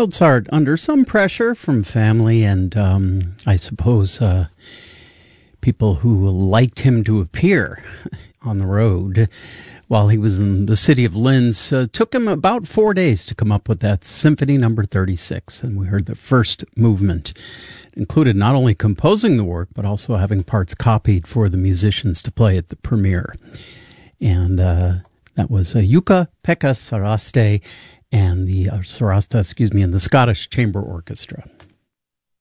Mozart, under some pressure from family and I suppose people who liked him to appear on the road while he was in the city of Linz, took him about 4 days to come up with that Symphony Number 36. And we heard the first movement. It included not only composing the work, but also having parts copied for the musicians to play at the premiere. And that was Jukka-Pekka Saraste and the and the Scottish Chamber Orchestra.